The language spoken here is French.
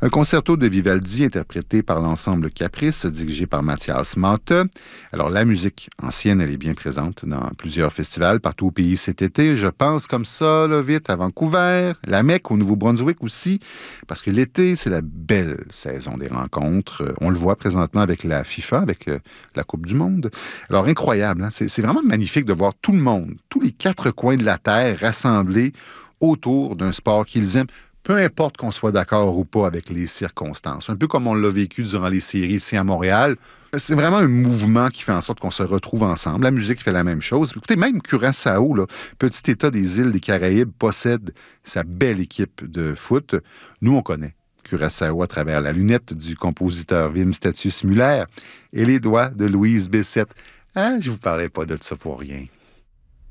Un concerto de Vivaldi interprété par l'ensemble Caprice, dirigé par Mathias Mante. Alors, la musique ancienne, elle est bien présente dans plusieurs festivals partout au pays cet été. Je pense comme ça, là, vite, à Vancouver, la Mecque, au Nouveau-Brunswick aussi, parce que l'été, c'est la belle saison des rencontres. On le voit présentement avec la FIFA, avec la Coupe du Monde. Alors, incroyable, hein? C'est vraiment magnifique de voir tout le monde, tous les quatre coins de la Terre rassemblés autour d'un sport qu'ils aiment, peu importe qu'on soit d'accord ou pas avec les circonstances. Un peu comme on l'a vécu durant les séries ici à Montréal. C'est vraiment un mouvement qui fait en sorte qu'on se retrouve ensemble. La musique fait la même chose. Écoutez, même Curaçao, là, petit État des îles des Caraïbes, possède sa belle équipe de foot. Nous, on connaît Curaçao à travers la lunette du compositeur Wim Statius Muller et les doigts de Louise Bessette. Ah, je vous parlais pas de ça pour rien.